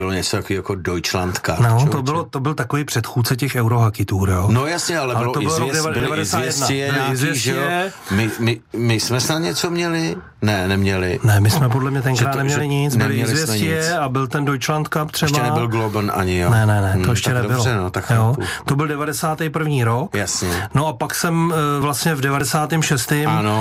bylo něco jako Deutschland Cup. No, to byl takový předchůdce těch Eurohockey Tour, jo. No jasně, ale bylo izvěstí nějaký, že jo. My jsme snad něco měli? Ne, neměli. Ne, my jsme podle mě tenkrát neměli nic, byli izvěstí a byl ten Deutschland Cup třeba. Ještě nebyl Globen ani, jo. Ne, to ještě nebylo. Dobře, no, tak jo. To byl 91. rok. Jasně. No a pak jsem vlastně v 96.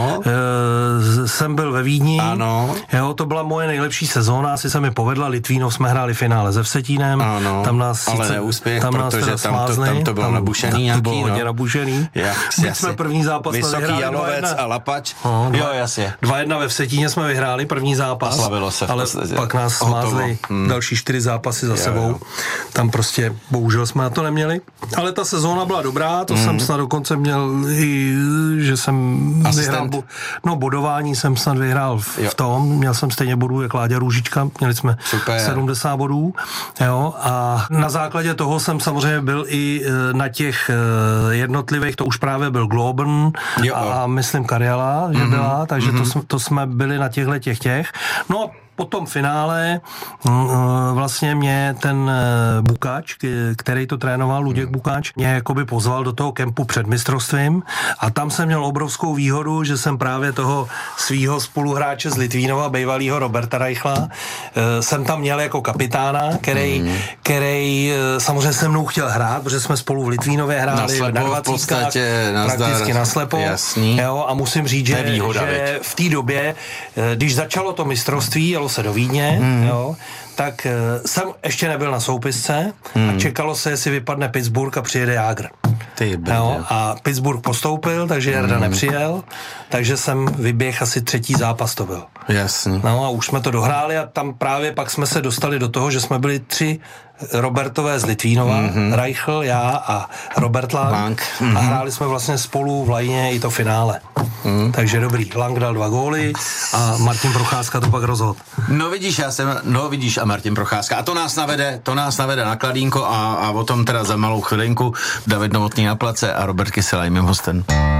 Jsem byl ve Vídni. Ano. Jo, to byla moje nejlepší sezóna, asi se mi povedla, Litvínov jsme hráli finále se Vsetínem. Ano, tam nás ale sice, neúspěch, tam nás protože tam to bylo nabušený nějaký, to bylo hodně nabušený. My jsme první zápas Vysoký Jalovec a Lapač. Jo, jasně. 2-1 ve Vsetíně jsme vyhráli první zápas. A slavilo se ale pak nás smázli další 4 zápasy za sebou. Jo. Tam prostě bohužel jsme na to neměli. Ale ta sezóna byla dobrá, to jsem snad dokonce měl i, že jsem vyhrál, bodování jsem snad vyhrál v tom, měl jsem stejně bodů jak Láďa Růžička, měli jsme 70 bodů, jo, a na základě toho jsem samozřejmě byl i na těch jednotlivých, to už právě byl Globen a myslím Karjala, že byla, takže to jsme byli na těch. No a po tom finále vlastně mě ten Bukač, který to trénoval, Luděk Bukač, mě jakoby pozval do toho kempu před mistrovstvím a tam jsem měl obrovskou výhodu, že jsem právě toho svýho spoluhráče z Litvínova, bývalýho Roberta Reichla, jsem tam měl jako kapitána, který samozřejmě se mnou chtěl hrát, protože jsme spolu v Litvínově hráli na 20, prakticky naslepo. Jo, a musím říct, že v té době, když začalo to mistrovství, jelo se do Vídně, jo, tak jsem ještě nebyl na soupisce a čekalo se, jestli vypadne Pittsburgh a přijede Jágr. A Pittsburgh postoupil, takže Jarda nepřijel, takže jsem vyběh asi 3. zápas to byl. Jasně. No a už jsme to dohráli a tam právě pak jsme se dostali do toho, že jsme byli 3 Robertové z Litvínova, Reichl, já a Robert Lang. A hráli jsme vlastně spolu v lajně i to finále. Takže dobrý, Lang dal 2 góly a Martin Procházka to pak rozhodl. No vidíš a Martin Procházka. A to nás navede na Kladínko a o tom teda za malou chvilinku David Novotný na place a Robert Kysela je mým hostem.